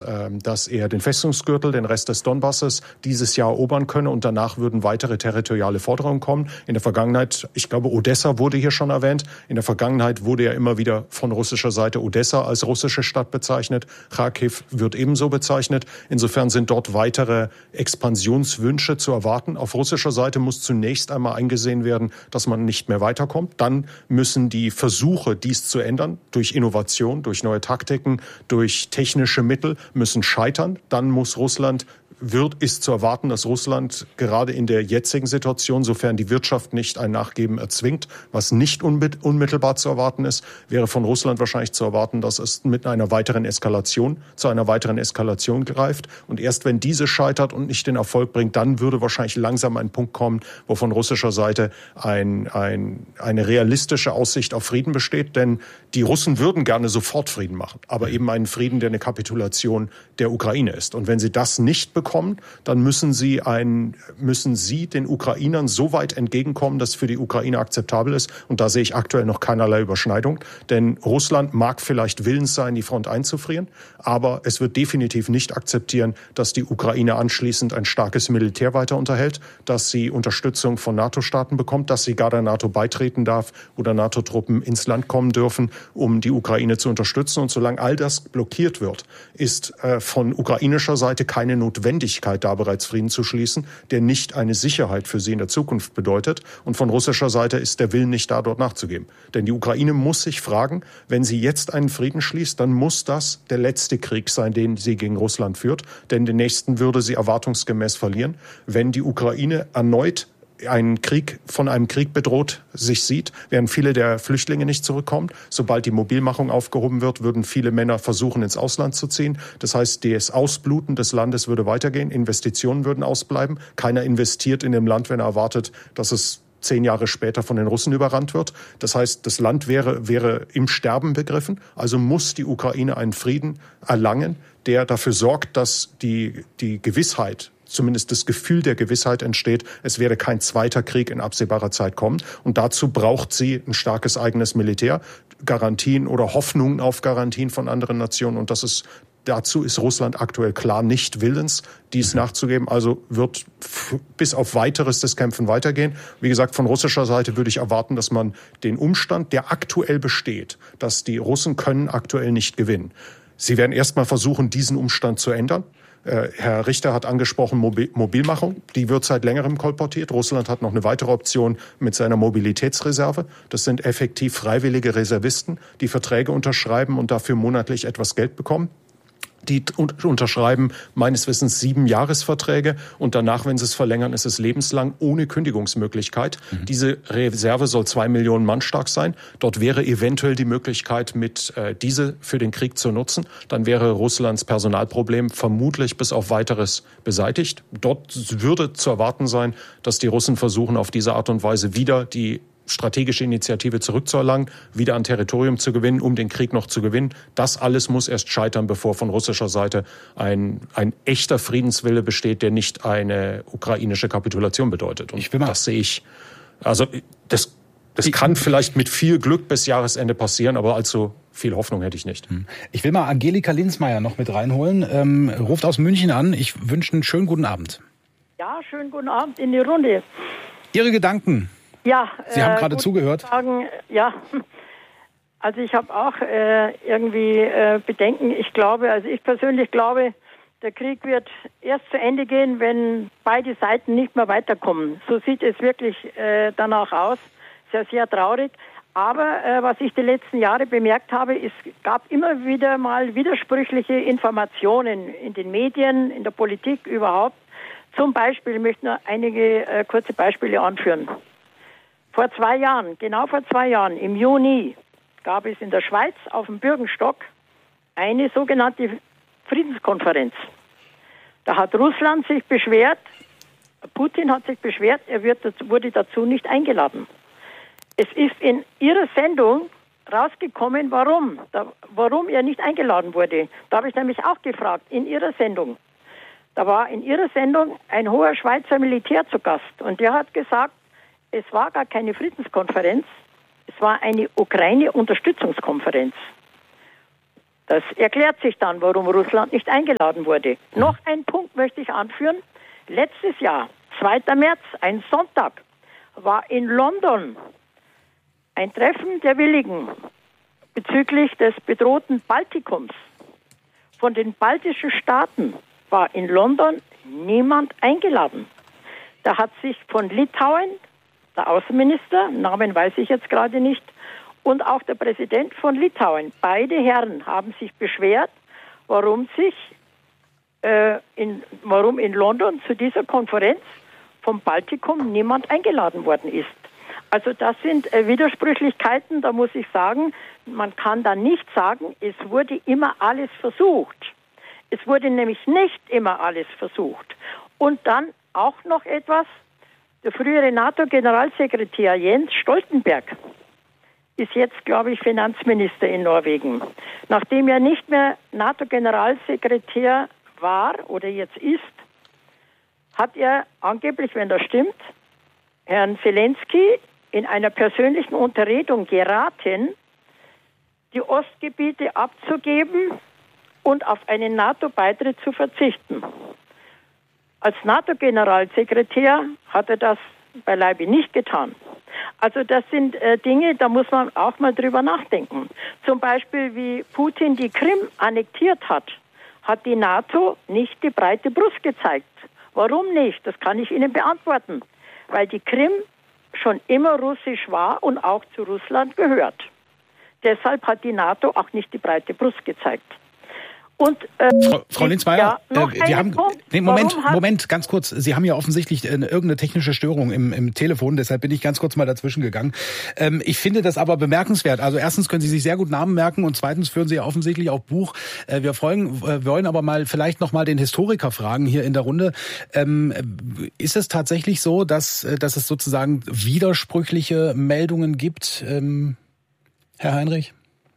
dass er den Festungsgürtel, den Rest des Donbasses dieses Jahr erobern könne und danach würden weitere territoriale Forderungen kommen. In der Vergangenheit, ich glaube, Odessa wurde hier schon erwähnt. In der Vergangenheit wurde ja immer wieder von russischer Seite Odessa als russische Stadt bezeichnet. Kharkiv wird ebenso bezeichnet. Insofern sind dort weitere Expansionswünsche zu erwarten. Auf russischer Seite muss zunächst einmal eingesehen werden, dass man nicht mehr weiterkommt. Dann müssen die Versuche, dies zu ändern, durch Innovation, durch neue Taktiken, durch technische Mittel, müssen scheitern. Dann muss ist zu erwarten, dass Russland gerade in der jetzigen Situation, sofern die Wirtschaft nicht ein Nachgeben erzwingt, was nicht unmittelbar zu erwarten ist, wäre von Russland wahrscheinlich zu erwarten, dass es zu einer weiteren Eskalation greift. Und erst wenn diese scheitert und nicht den Erfolg bringt, dann würde wahrscheinlich langsam ein Punkt kommen, wo von russischer Seite eine realistische Aussicht auf Frieden besteht. Denn die Russen würden gerne sofort Frieden machen, aber eben einen Frieden, der eine Kapitulation der Ukraine ist. Und wenn sie das nicht bekommen, dann müssen sie den Ukrainern so weit entgegenkommen, dass es für die Ukraine akzeptabel ist. Und da sehe ich aktuell noch keinerlei Überschneidung. Denn Russland mag vielleicht willens sein, die Front einzufrieren, aber es wird definitiv nicht akzeptieren, dass die Ukraine anschließend ein starkes Militär weiter unterhält, dass sie Unterstützung von NATO-Staaten bekommt, dass sie gar der NATO beitreten darf oder NATO-Truppen ins Land kommen dürfen, um die Ukraine zu unterstützen. Und solange all das blockiert wird, ist von ukrainischer Seite keine Notwendigkeit da bereits Frieden zu schließen, der nicht eine Sicherheit für sie in der Zukunft bedeutet. Und von russischer Seite ist der Willen nicht da, dort nachzugeben. Denn die Ukraine muss sich fragen, wenn sie jetzt einen Frieden schließt, dann muss das der letzte Krieg sein, den sie gegen Russland führt. Denn den nächsten würde sie erwartungsgemäß verlieren. Wenn die Ukraine erneut von einem Krieg bedroht sich sieht, werden viele der Flüchtlinge nicht zurückkommen. Sobald die Mobilmachung aufgehoben wird, würden viele Männer versuchen, ins Ausland zu ziehen. Das heißt, das Ausbluten des Landes würde weitergehen, Investitionen würden ausbleiben. Keiner investiert in dem Land, wenn er erwartet, dass es 10 Jahre später von den Russen überrannt wird. Das heißt, das Land wäre im Sterben begriffen. Also muss die Ukraine einen Frieden erlangen, der dafür sorgt, dass die Gewissheit, zumindest das Gefühl der Gewissheit entsteht, es werde kein zweiter Krieg in absehbarer Zeit kommen. Und dazu braucht sie ein starkes eigenes Militär, Garantien oder Hoffnungen auf Garantien von anderen Nationen. Und dazu ist Russland aktuell klar nicht willens, dies nachzugeben. Also wird bis auf Weiteres das Kämpfen weitergehen. Wie gesagt, von russischer Seite würde ich erwarten, dass man den Umstand, der aktuell besteht, dass die Russen können aktuell nicht gewinnen. Sie werden erstmal versuchen, diesen Umstand zu ändern. Herr Richter hat angesprochen, Mobilmachung. Die wird seit längerem kolportiert. Russland hat noch eine weitere Option mit seiner Mobilitätsreserve. Das sind effektiv freiwillige Reservisten, die Verträge unterschreiben und dafür monatlich etwas Geld bekommen. Die unterschreiben meines Wissens 7 Jahresverträge und danach, wenn sie es verlängern, ist es lebenslang ohne Kündigungsmöglichkeit. Diese Reserve soll 2 Millionen Mann stark sein. Dort wäre eventuell die Möglichkeit, diese für den Krieg zu nutzen. Dann wäre Russlands Personalproblem vermutlich bis auf Weiteres beseitigt. Dort würde zu erwarten sein, dass die Russen versuchen, auf diese Art und Weise wieder die strategische Initiative zurückzuerlangen, wieder an Territorium zu gewinnen, um den Krieg noch zu gewinnen. Das alles muss erst scheitern, bevor von russischer Seite ein echter Friedenswille besteht, der nicht eine ukrainische Kapitulation bedeutet. Und das sehe ich. Also das kann vielleicht mit viel Glück bis Jahresende passieren, aber allzu viel Hoffnung hätte ich nicht. Ich will mal Angelika Linsmeier noch mit reinholen. Ruft aus München an. Ich wünsche einen schönen guten Abend. Ja, schönen guten Abend in die Runde. Ihre Gedanken? Ja, Sie haben gerade zugehört. Ja, also ich habe auch irgendwie Bedenken. Ich persönlich glaube, der Krieg wird erst zu Ende gehen, wenn beide Seiten nicht mehr weiterkommen. So sieht es wirklich danach aus. Sehr, sehr traurig. Aber was ich die letzten Jahre bemerkt habe, es gab immer wieder mal widersprüchliche Informationen in den Medien, in der Politik überhaupt. Zum Beispiel, ich möchte nur einige kurze Beispiele anführen. Genau vor 2 Jahren, im Juni, gab es in der Schweiz auf dem Bürgenstock eine sogenannte Friedenskonferenz. Da hat Russland sich beschwert, Putin hat sich beschwert, er wurde dazu nicht eingeladen. Es ist in ihrer Sendung rausgekommen, warum er nicht eingeladen wurde. Da habe ich nämlich auch gefragt, in ihrer Sendung. Da war in ihrer Sendung ein hoher Schweizer Militär zu Gast und der hat gesagt, es war gar keine Friedenskonferenz, es war eine Ukraine-Unterstützungskonferenz. Das erklärt sich dann, warum Russland nicht eingeladen wurde. Noch ein Punkt möchte ich anführen. Letztes Jahr, 2. März, ein Sonntag, war in London ein Treffen der Willigen bezüglich des bedrohten Baltikums. Von den baltischen Staaten war in London niemand eingeladen. Da hat sich von Litauen, der Außenminister, Namen weiß ich jetzt gerade nicht, und auch der Präsident von Litauen, beide Herren haben sich beschwert, warum in London zu dieser Konferenz vom Baltikum niemand eingeladen worden ist. Also das sind Widersprüchlichkeiten, da muss ich sagen, man kann da nicht sagen, es wurde immer alles versucht. Es wurde nämlich nicht immer alles versucht. Und dann auch noch etwas, der frühere NATO-Generalsekretär Jens Stoltenberg ist jetzt, glaube ich, Finanzminister in Norwegen. Nachdem er nicht mehr NATO-Generalsekretär war oder jetzt ist, hat er angeblich, wenn das stimmt, Herrn Zelensky in einer persönlichen Unterredung geraten, die Ostgebiete abzugeben und auf einen NATO-Beitritt zu verzichten. Als NATO-Generalsekretär hat er das beileibe nicht getan. Also das sind Dinge, da muss man auch mal drüber nachdenken. Zum Beispiel, wie Putin die Krim annektiert hat die NATO nicht die breite Brust gezeigt. Warum nicht? Das kann ich Ihnen beantworten. Weil die Krim schon immer russisch war und auch zu Russland gehört. Deshalb hat die NATO auch nicht die breite Brust gezeigt. Und, Frau Linzmeier, Moment, ganz kurz. Sie haben ja offensichtlich irgendeine technische Störung im Telefon, deshalb bin ich ganz kurz mal dazwischen gegangen. Ich finde das aber bemerkenswert. Also erstens können Sie sich sehr gut Namen merken und zweitens führen Sie ja offensichtlich auch Buch. Wir wollen aber mal vielleicht noch mal den Historiker fragen hier in der Runde. Ist es tatsächlich so, dass es sozusagen widersprüchliche Meldungen gibt, Herr Heinrich?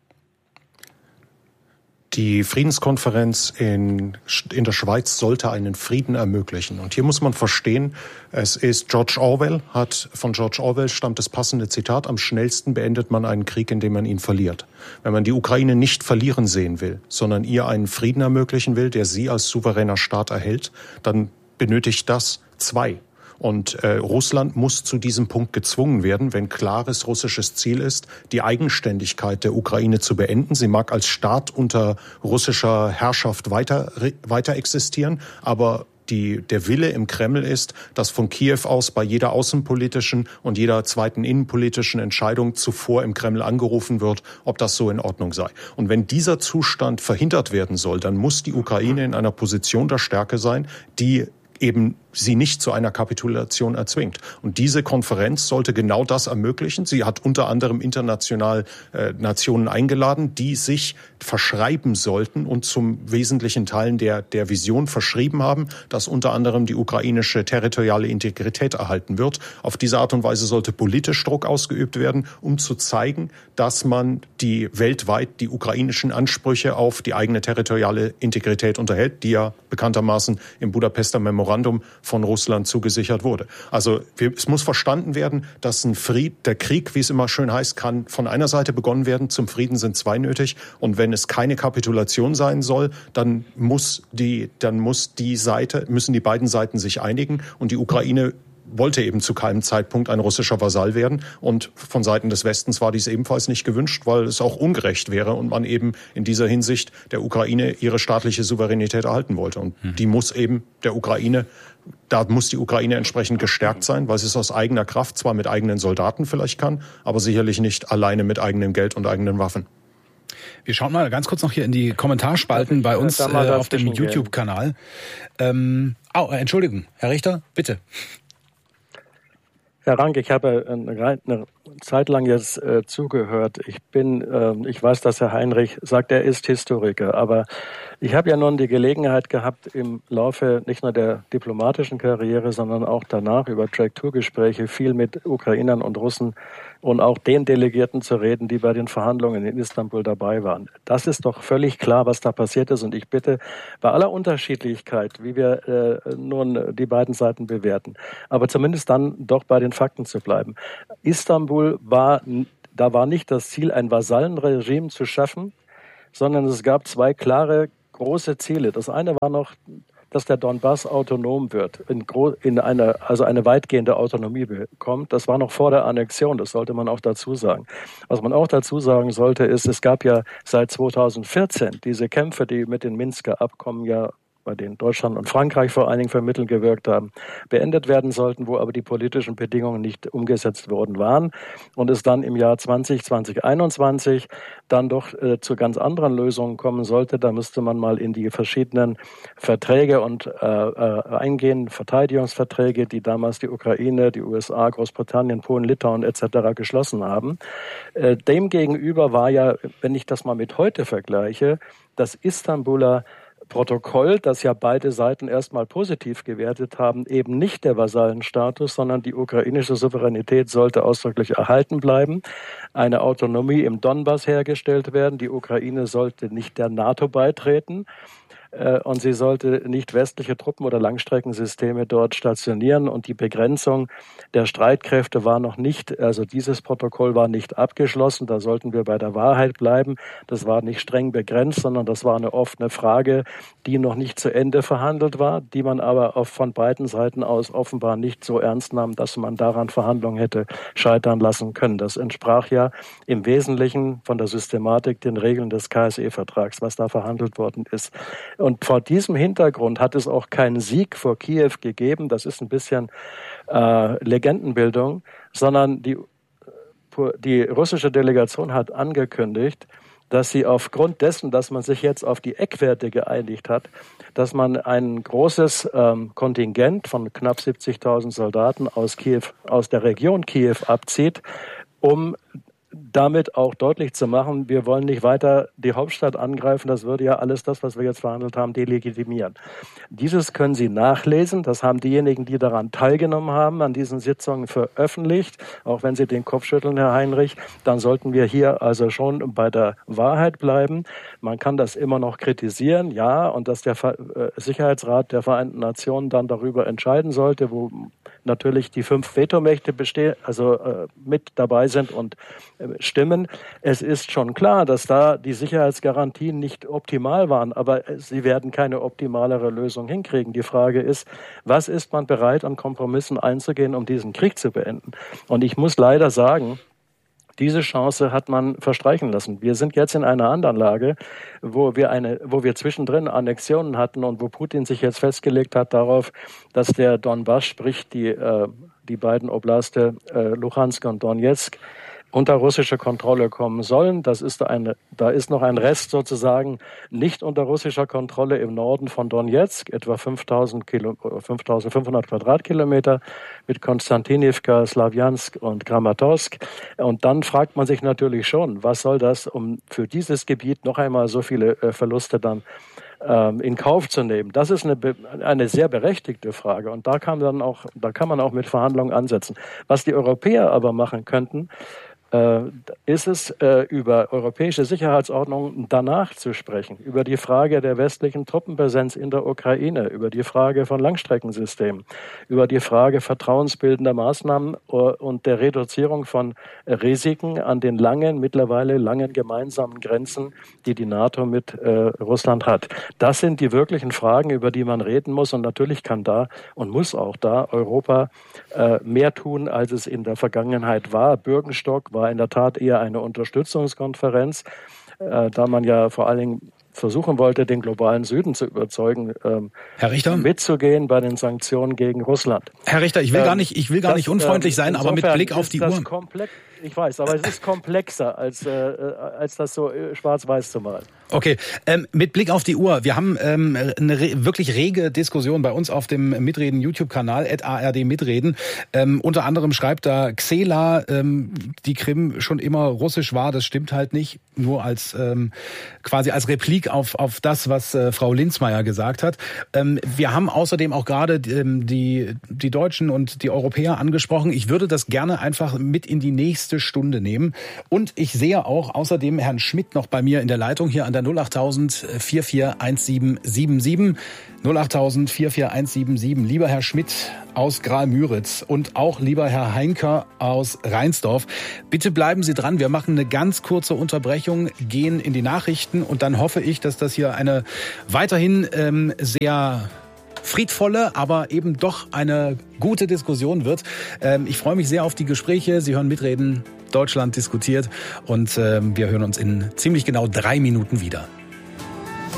Die Friedenskonferenz in der Schweiz sollte einen Frieden ermöglichen. Und hier muss man verstehen, es ist von George Orwell stammt das passende Zitat: Am schnellsten beendet man einen Krieg, indem man ihn verliert. Wenn man die Ukraine nicht verlieren sehen will, sondern ihr einen Frieden ermöglichen will, der sie als souveräner Staat erhält, dann benötigt das zwei. Und Russland muss zu diesem Punkt gezwungen werden, wenn klares russisches Ziel ist, die Eigenständigkeit der Ukraine zu beenden. Sie mag als Staat unter russischer Herrschaft weiter existieren, aber der Wille im Kreml ist, dass von Kiew aus bei jeder außenpolitischen und jeder zweiten innenpolitischen Entscheidung zuvor im Kreml angerufen wird, ob das so in Ordnung sei. Und wenn dieser Zustand verhindert werden soll, dann muss die Ukraine in einer Position der Stärke sein, die eben sie nicht zu einer Kapitulation erzwingt. Und diese Konferenz sollte genau das ermöglichen. Sie hat unter anderem international Nationen eingeladen, die sich verschreiben sollten und zum wesentlichen Teilen der Vision verschrieben haben, dass unter anderem die ukrainische territoriale Integrität erhalten wird. Auf diese Art und Weise sollte politisch Druck ausgeübt werden, um zu zeigen, dass man weltweit die ukrainischen Ansprüche auf die eigene territoriale Integrität unterhält, die ja bekanntermaßen im Budapester Memorandum von Russland zugesichert wurde. Also es muss verstanden werden, dass der Krieg, wie es immer schön heißt, kann von einer Seite begonnen werden. Zum Frieden sind zwei nötig. Und wenn es keine Kapitulation sein soll, dann müssen die beiden Seiten sich einigen. Und die Ukraine wollte eben zu keinem Zeitpunkt ein russischer Vasall werden. Und von Seiten des Westens war dies ebenfalls nicht gewünscht, weil es auch ungerecht wäre und man eben in dieser Hinsicht der Ukraine ihre staatliche Souveränität erhalten wollte. Und die muss eben da muss die Ukraine entsprechend gestärkt sein, weil sie es aus eigener Kraft zwar mit eigenen Soldaten vielleicht kann, aber sicherlich nicht alleine mit eigenem Geld und eigenen Waffen. Wir schauen mal ganz kurz noch hier in die Kommentarspalten bei uns auf dem YouTube-Kanal. Entschuldigung, Herr Richter, bitte. Herr Rank, ich habe eine Zeit lang jetzt zugehört. Ich weiß, dass Herr Heinrich sagt, er ist Historiker, aber ich habe ja nun die Gelegenheit gehabt, im Laufe nicht nur der diplomatischen Karriere, sondern auch danach über Track-Tour-Gespräche viel mit Ukrainern und Russen und auch den Delegierten zu reden, die bei den Verhandlungen in Istanbul dabei waren. Das ist doch völlig klar, was da passiert ist. Und ich bitte, bei aller Unterschiedlichkeit, wie wir nun die beiden Seiten bewerten, aber zumindest dann doch bei den Fakten zu bleiben. Istanbul war nicht das Ziel, ein Vasallenregime zu schaffen, sondern es gab zwei klare, große Ziele. Das eine war noch, dass der Donbass autonom wird, also eine weitgehende Autonomie bekommt. Das war noch vor der Annexion, das sollte man auch dazu sagen. Was man auch dazu sagen sollte, ist, es gab ja seit 2014 diese Kämpfe, die mit den Minsker Abkommen ja, bei denen Deutschland und Frankreich vor allen Dingen vermittelnd gewirkt haben, beendet werden sollten, wo aber die politischen Bedingungen nicht umgesetzt worden waren und es dann im Jahr 2021 dann doch zu ganz anderen Lösungen kommen sollte. Da müsste man mal in die verschiedenen Verträge und eingehen, Verteidigungsverträge, die damals die Ukraine, die USA, Großbritannien, Polen, Litauen etc. geschlossen haben. Demgegenüber war ja, wenn ich das mal mit heute vergleiche, das Istanbuler Protokoll, das ja beide Seiten erstmal positiv gewertet haben, eben nicht der Vasallenstatus, sondern die ukrainische Souveränität sollte ausdrücklich erhalten bleiben, eine Autonomie im Donbass hergestellt werden, die Ukraine sollte nicht der NATO beitreten und sie sollte nicht westliche Truppen oder Langstreckensysteme dort stationieren und die Begrenzung der Streitkräfte war noch nicht, also dieses Protokoll war nicht abgeschlossen, da sollten wir bei der Wahrheit bleiben. Das war nicht streng begrenzt, sondern das war eine offene Frage, die noch nicht zu Ende verhandelt war, die man aber auch von beiden Seiten aus offenbar nicht so ernst nahm, dass man daran Verhandlungen hätte scheitern lassen können. Das entsprach ja im Wesentlichen von der Systematik den Regeln des KSE-Vertrags, was da verhandelt worden ist. Und vor diesem Hintergrund hat es auch keinen Sieg vor Kiew gegeben, das ist ein bisschen Legendenbildung, sondern die russische Delegation hat angekündigt, dass sie aufgrund dessen, dass man sich jetzt auf die Eckwerte geeinigt hat, dass man ein großes Kontingent von knapp 70.000 Soldaten aus Kiew, aus der Region Kiew abzieht, um damit auch deutlich zu machen, wir wollen nicht weiter die Hauptstadt angreifen, das würde ja alles das, was wir jetzt verhandelt haben, delegitimieren. Dieses können Sie nachlesen, das haben diejenigen, die daran teilgenommen haben, an diesen Sitzungen veröffentlicht, auch wenn Sie den Kopf schütteln, Herr Heinrich, dann sollten wir hier also schon bei der Wahrheit bleiben. Man kann das immer noch kritisieren, ja, und dass der Sicherheitsrat der Vereinten Nationen dann darüber entscheiden sollte, wo natürlich die 5 Vetomächte mit dabei sind und stimmen. Es ist schon klar, dass da die Sicherheitsgarantien nicht optimal waren, aber sie werden keine optimalere Lösung hinkriegen. Die Frage ist, was ist man bereit, an Kompromissen einzugehen, um diesen Krieg zu beenden? Und ich muss leider sagen, diese Chance hat man verstreichen lassen. Wir sind jetzt in einer anderen Lage, wo wir zwischendrin Annexionen hatten und wo Putin sich jetzt festgelegt hat darauf, dass der Donbass, sprich die beiden Oblaste Luhansk und Donetsk, unter russische Kontrolle kommen sollen. Da ist noch ein Rest sozusagen nicht unter russischer Kontrolle im Norden von Donetsk, etwa 5.500 Quadratkilometer mit Konstantinivka, Slawjansk und Kramatorsk. Und dann fragt man sich natürlich schon, was soll das, um für dieses Gebiet noch einmal so viele Verluste dann in Kauf zu nehmen? Das ist eine sehr berechtigte Frage und da kann man auch mit Verhandlungen ansetzen. Was die Europäer aber machen könnten, ist es, über europäische Sicherheitsordnung danach zu sprechen, über die Frage der westlichen Truppenpräsenz in der Ukraine, über die Frage von Langstreckensystemen, über die Frage vertrauensbildender Maßnahmen und der Reduzierung von Risiken an den mittlerweile langen gemeinsamen Grenzen, die die NATO mit Russland hat. Das sind die wirklichen Fragen, über die man reden muss und natürlich kann da und muss auch da Europa mehr tun, als es in der Vergangenheit war. Bürgenstock war in der Tat eher eine Unterstützungskonferenz, da man ja vor allen Dingen versuchen wollte, den globalen Süden zu überzeugen, Herr Richter, mitzugehen bei den Sanktionen gegen Russland. Herr Richter, ich will gar nicht unfreundlich sein, aber mit Blick auf die Uhr. Ich weiß, aber es ist komplexer, als das so schwarz-weiß zu malen. Okay, mit Blick auf die Uhr. Wir haben eine wirklich rege Diskussion bei uns auf dem Mitreden YouTube-Kanal, @ARD Mitreden. Unter anderem schreibt da Xela, die Krim schon immer russisch war. Das stimmt halt nicht. Nur als quasi als Replik auf das, was Frau Linzmeier gesagt hat. Wir haben außerdem auch gerade die Deutschen und die Europäer angesprochen. Ich würde das gerne einfach mit in die nächste nächste Stunde nehmen. Und ich sehe auch außerdem Herrn Schmidt noch bei mir in der Leitung hier an der 08000 441777. 08000 441777. Lieber Herr Schmidt aus Graal-Müritz und auch lieber Herr Heinker aus Reinsdorf, bitte bleiben Sie dran. Wir machen eine ganz kurze Unterbrechung, gehen in die Nachrichten und dann hoffe ich, dass das hier eine weiterhin sehr friedvolle, aber eben doch eine gute Diskussion wird. Ich freue mich sehr auf die Gespräche. Sie hören Mitreden, Deutschland diskutiert und wir hören uns in ziemlich genau 3 Minuten wieder.